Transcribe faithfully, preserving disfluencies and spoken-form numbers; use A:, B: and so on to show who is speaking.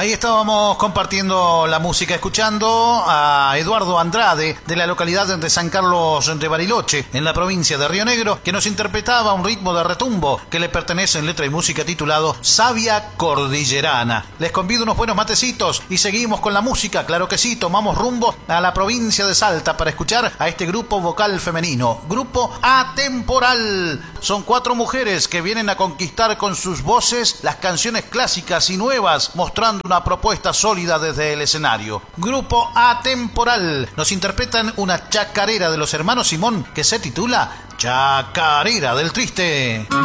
A: Ahí estábamos compartiendo la música, escuchando a Eduardo Andrade de la localidad de San Carlos de Bariloche, en la provincia de Río Negro, que nos interpretaba un ritmo de retumbo que le pertenece en letra y música titulado Savia Cordillerana. Les convido unos buenos matecitos y seguimos con la música, claro que sí, tomamos rumbo a la provincia de Salta para escuchar a este grupo vocal femenino, Grupo Atemporal. Son cuatro mujeres que vienen a conquistar con sus voces las canciones clásicas y nuevas, mostrando una propuesta sólida desde el escenario. Grupo Atemporal nos interpretan una chacarera de los hermanos Simón que se titula Chacarera del Triste.